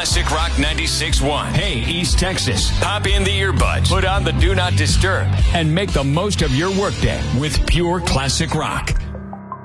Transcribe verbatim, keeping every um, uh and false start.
Classic Rock ninety-six point one. Hey, East Texas, pop in the earbuds, put on the Do Not Disturb, and make the most of your workday with pure classic rock.